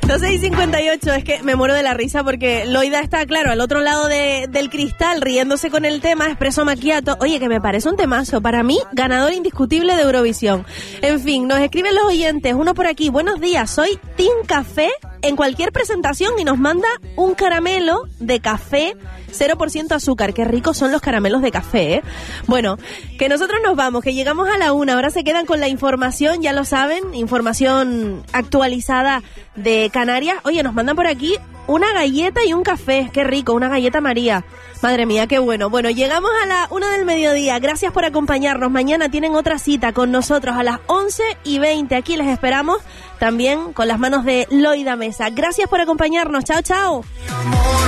12:58, es que me muero de la risa porque Loida está, claro, al otro lado del cristal riéndose con el tema Espresso Macchiato. Oye, que me parece un temazo. Para mí, ganador indiscutible de Eurovisión. En fin, nos escriben los oyentes. Uno por aquí. Buenos días, soy Team Café en cualquier presentación y nos manda un caramelo de café 0% azúcar. Qué ricos son los caramelos de café, ¿eh? Bueno, que nosotros nos vamos, que llegamos a la 1. Ahora se quedan con la información, ya lo saben, información actualizada de Canarias. Oye, nos mandan por aquí una galleta y un café. Qué rico, una galleta María. Madre mía, qué bueno. Bueno, llegamos a la 1 del mediodía. Gracias por acompañarnos. Mañana tienen otra cita con nosotros a las 11:20. Aquí les esperamos también con las manos de Loida Mesa. Gracias por acompañarnos. Chao, chao.